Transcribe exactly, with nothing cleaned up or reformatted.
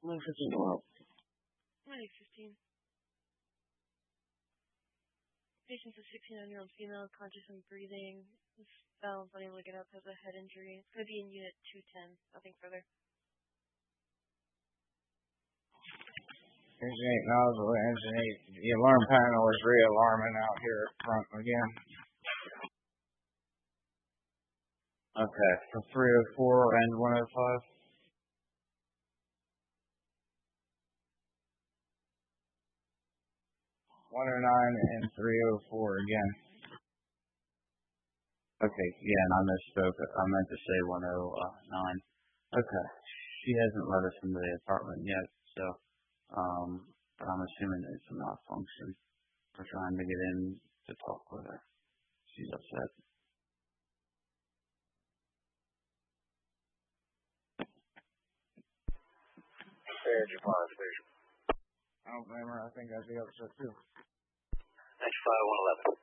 nine fifteen, hello. nine fifteen. Patient's a sixty-nine-year-old female, conscious and breathing. This valve, unable to get up, has a head injury. It's going to be in unit two ten. Nothing further. Engine eight nozzle, engine eight. The alarm panel is re-alarming out here up front again. Okay, for three oh four and one oh five. one oh nine and three oh four again. Okay, yeah, and I misspoke. I meant to say one oh nine. Okay, she hasn't let us into the apartment yet, so, um, but I'm assuming it's a malfunction. We're trying to get in to talk with her. She's upset. Hey, Japan Station. I don't blame her. I think I'd be upset too. ninety-five one eleven.